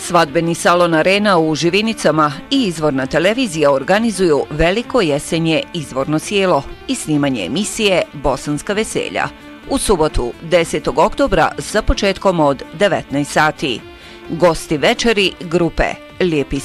Svadbeni salon Arena u Živinicama i Izvorna televizija organizuju veliko jesenje izvorno sjelo i snimanje emisije Bosanska veselja u subotu 10. oktobra sa početkom od 19 sati. Gosti večeri grupe Lijepi